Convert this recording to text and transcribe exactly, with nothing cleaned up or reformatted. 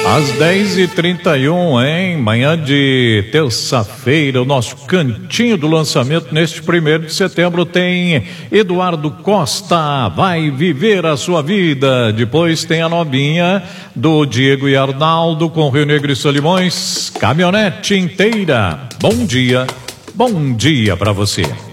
Às dez e trinta e um, hein? Manhã de terça-feira, o nosso cantinho do lançamento neste primeiro de setembro tem Eduardo Costa, vai viver a sua vida. Depois tem a novinha do Diego e Arnaldo com Rio Negro e Solimões, caminhonete inteira. Bom dia, bom dia pra você.